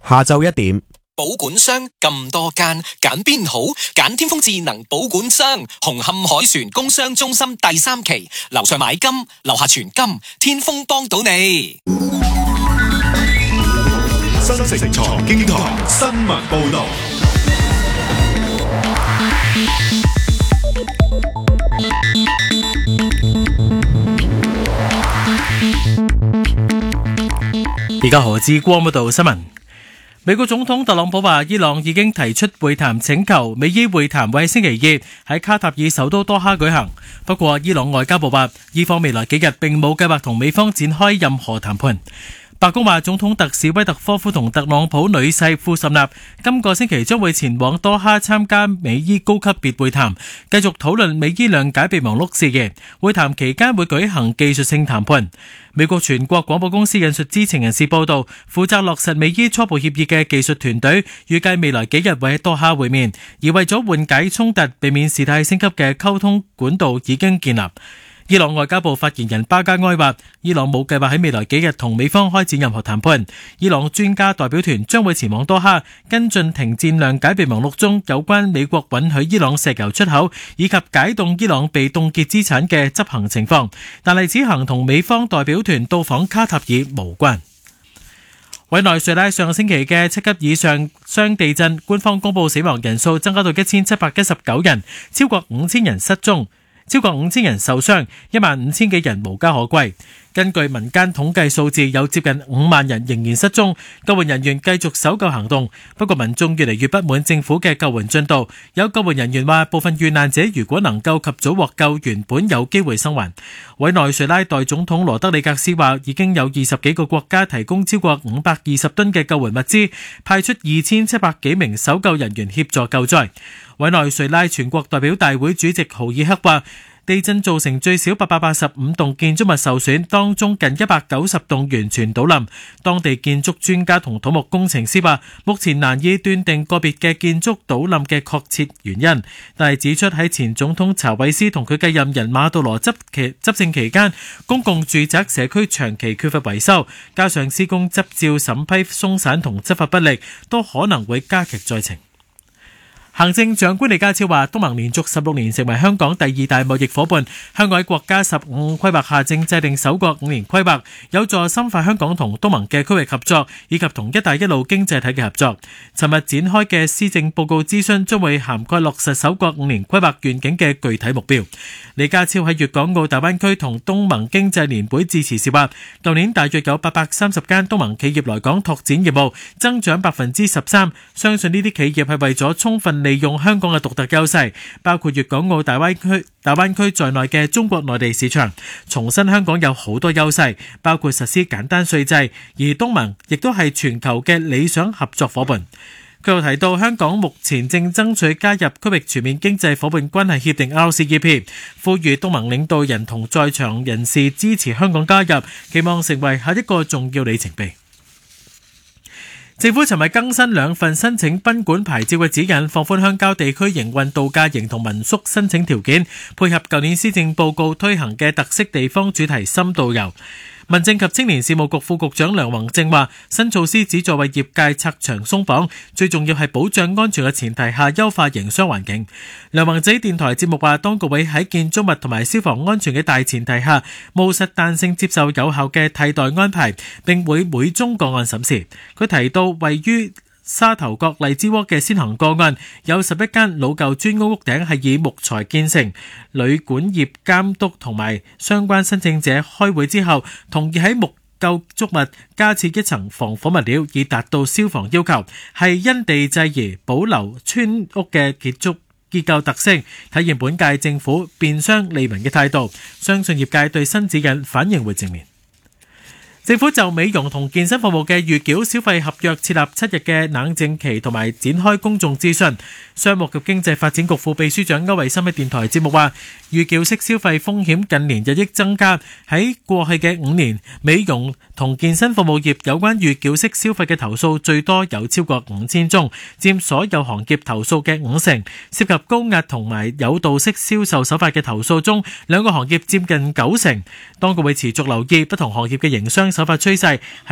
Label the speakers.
Speaker 1: 下晝1點。
Speaker 2: 保管箱咁多間，揀邊好？揀天風智能保管箱，紅磡海船工商中心第3期，樓上買金，樓下存金，天風幫到你。
Speaker 3: 新城財經台新聞報道。
Speaker 4: 而家何志光報道新聞。美國總統特朗普話，伊朗已經提出會談請求，美伊會談會喺星期二喺卡塔爾首都多哈舉行。不過，伊朗外交部話，伊方未來幾日並冇計劃同美方展開任何談判。白宮話，總統特使威特科夫同特朗普女婿庫什納今個星期將會前往多哈參加美伊高級別會談，繼續討論美伊諒解備忘錄事宜。會談期間會舉行技術性談判。美國全國廣播公司引述知情人士報道，負責落實美伊初步協議嘅技術團隊預計未來幾日會喺多哈會面，而為咗緩解衝突、避免事態升級嘅溝通管道已經建立。伊朗外交部發言人巴加埃話，伊朗冇計劃喺未來幾日同美方開展任何談判。伊朗專家代表團將會前往多哈跟進停戰諒解備忘錄中有關美國允許伊朗石油出口以及解凍伊朗被凍結資產嘅執行情況，但係此行同美方代表團到訪卡塔爾無關。委內瑞拉上星期嘅7級以上雙地震，官方公布死亡人數增加到1719人，超過5000人失蹤，超過5000人受傷，15000幾人無家可歸。根據民間統計數字，有接近5萬人仍然失蹤，救援人員繼續搜救行動。不過民眾越嚟越不滿政府嘅救援進度。有救援人員話，部分遇難者如果能夠及早獲救，原本有機會生還。委內瑞拉代總統羅德里格斯話，已經有20幾個國家提供超過520噸嘅救援物資，派出2700幾名搜救人員協助救災。委內瑞拉全國代表大會主席豪爾克話，地震造成最少885棟建築物受損，當中近190棟完全倒冧。當地建築專家同土木工程師話，目前難以斷定個別嘅建築倒冧嘅確切原因，但係指出喺前總統查韋斯同佢繼任人馬杜羅執政期間，公共住宅社區長期缺乏維修，加上施工執照審批鬆散同執法不力，都可能會加劇災情。行政長官李家超話，東盟連續16年成為香港第2大貿易夥伴，香港喺國家15規劃下正制定首個5年規劃，有助深化香港同東盟嘅區域合作，以及同一帶一路經濟體嘅合作。尋日展開嘅施政報告諮詢將會涵蓋落實首個5年規劃願景嘅具體目標。李家超喺粵港澳大灣區同東盟經濟年會致辭時話，舊年大約有830間東盟企業來港拓展業務，增長13%，相信呢啲企業係為咗充分利用香港嘅獨特優勢，包括粵港澳大灣區在內嘅中國內地市場，重申香港有好多優勢，包括實施簡單稅制，而東盟亦都係全球嘅理想合作夥伴。佢又提到，香港目前正爭取加入區域全面經濟夥伴關係協定 RCEP， 呼籲東盟領導人同在場人士支持香港加入，期望成為下一個重要里程碑。政府尋日更新2份申請賓館牌照嘅指引，放寬鄉郊地區營運度假營同民宿申請條件，配合舊年施政報告推行嘅特色地方主題深度遊。民政及青年事務局副局長梁宏正話，新措施旨在為業界拆牆鬆綁，最重要係保障安全嘅前提下優化營商環境。梁宏正喺電台節目話，當局會喺建築物同埋消防安全嘅大前提下，務實彈性接受有效嘅替代安排，並會每宗個案審視。佢提到位於沙頭角荔枝窩嘅先行個案，有11間老舊磚屋屋頂係以木材建成，旅館業監督同埋相關申請者開會之後，同意喺木構築物加設一層防火物料，以達到消防要求，係因地制宜保留村屋嘅結構特性，體現本屆政府便商利民嘅態度。相信業界對新指引反應會正面。政府就美容同健身服務嘅預繳消費合約設立7日嘅冷靜期，同埋展開公眾諮詢。商務及經濟發展局副秘書長歐惠森喺電台節目話，預繳式消費風險近年日益增加。喺過去嘅5年，美容同健身服務業有關預繳式消費嘅投訴最多有超過5000宗，佔所有行業投訴嘅50%。涉及高壓同埋誘導式銷售手法嘅投訴中，兩個行業佔近90%。當局會持續留意不同行業嘅營商手法趨勢。